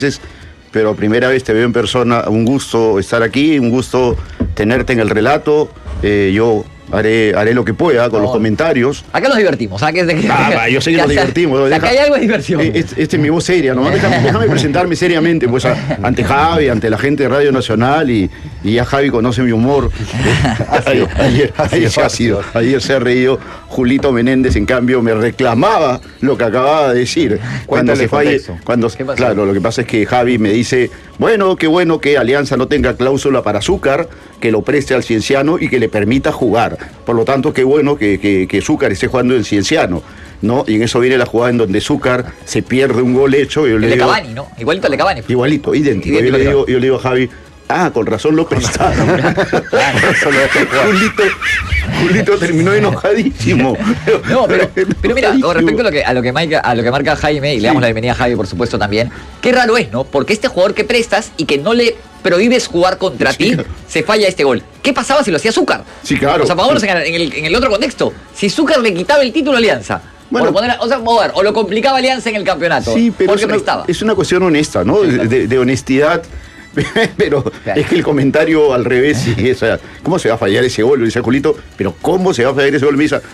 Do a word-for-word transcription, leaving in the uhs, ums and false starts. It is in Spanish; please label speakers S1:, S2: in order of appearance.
S1: Pero primera vez te veo en persona, un gusto estar aquí, un gusto tenerte en el relato. Eh, yo haré, haré lo que pueda con no, los comentarios.
S2: Acá nos divertimos. ¿Ah? Que, que,
S1: ah, yo sé que, que nos hacer, divertimos.
S2: Deja, acá hay algo de diversión.
S1: Esta este es mi voz seria, ¿no? Déjame, déjame presentarme seriamente, pues a, ante Javi, ante la gente de Radio Nacional y, y ya Javi conoce mi humor. ayer, ayer, ayer, se ha sido, ayer se ha reído. Julito Menéndez, en cambio, me reclamaba lo que acababa de decir. Cuando se falle, cuando, claro, lo que pasa es que Javi me dice, bueno, qué bueno que Alianza no tenga cláusula para Zúcar, que lo preste al Cienciano y que le permita jugar. Por lo tanto, qué bueno que, que, que Zúcar esté jugando en Cienciano, ¿no? Y en eso viene la jugada en donde Zúcar se pierde un gol hecho. Y yo
S2: el
S1: le
S2: de
S1: digo,
S2: Cavani, ¿no? Igualito al de Cavani.
S1: Igualito, idéntico. idéntico yo, le digo, yo le digo a Javi, ah, con razón lo prestaron. Julito, Julito terminó enojadísimo.
S2: No, pero, pero mira, con respecto a lo que, a lo que, marca, a lo que marca Jaime, y le damos sí. la bienvenida a Javi, por supuesto, también, qué raro es, ¿no? Porque este jugador que prestas y que no le prohíbes jugar contra sí. ti, se falla este gol. ¿Qué pasaba si lo hacía Zúcar?
S1: Sí, claro.
S2: O sea, pongámonos en, en, el, en el otro contexto. Si Zúcar le quitaba el título a Alianza, bueno, poner, o sea, mover, o lo complicaba Alianza en el campeonato.
S1: Sí, pero
S2: es
S1: una, es una cuestión honesta, ¿no? Sí, claro. de, de honestidad. Pero claro. es que el comentario al revés, y esa, ¿cómo se va a fallar ese gol? Dice Julito, pero ¿cómo se va a fallar ese gol? Me dice,